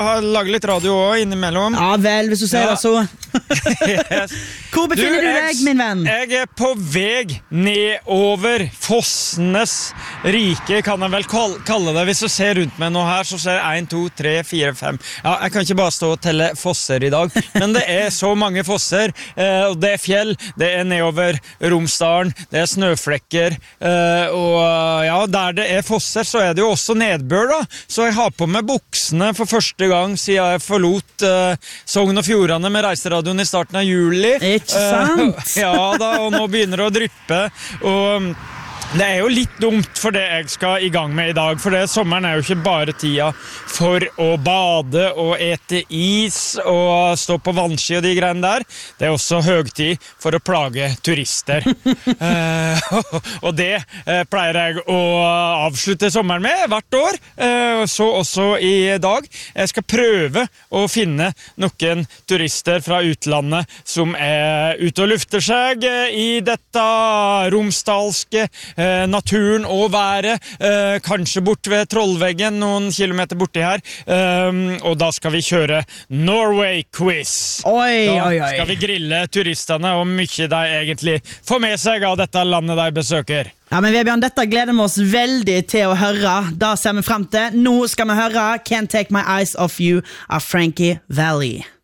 lager litt radio også innimellom. Ja vel, hvis du sier det så. Yes. Hvor befinner du deg, min venn? Jeg på veg nedover Fossenes rike, kan jeg vel kalle det. Hvis du ser rundt meg nå her, så ser jeg 1, 2, 3, 4, 5. Ja, jeg kan ikke bare stå og telle fosser i dag, men det så mange fosser, og det fjell, det nedover Romsdalen, det snøflekker, og ja, der det fosser, så det jo også nedbør da, så jeg har på meg buksene for første gang siden jeg forlot Sogn og Fjordane med Reiseradioen i starten av juli. Ikke sant? Ja da, og nå begynner det å dryppe, og det jo litt dumt for det jeg skal i gang med i dag, for sommeren jo ikke bare tida for å bade og ete is og stå på vannski og de greiene der. Det også høgtid for å plage turister. Og det pleier jeg å avslutte sommeren med hvert år, så også i dag. Jeg skal prøve å finne noen turister fra utlandet som ute og lufter seg i dette romsdalske naturen og været, kanskje bort ved Trollveggen, noen kilometer borti her, og da skal vi kjøre Norway Quiz. Da skal vi grille turistene og mye de egentlig får med seg av dette landet de besøker. Ja, men Vebjørn, dette gleder vi oss veldig til å høre. Da ser vi frem til. Nå skal vi høre Can't Take My Eyes Off You av Frankie Valli.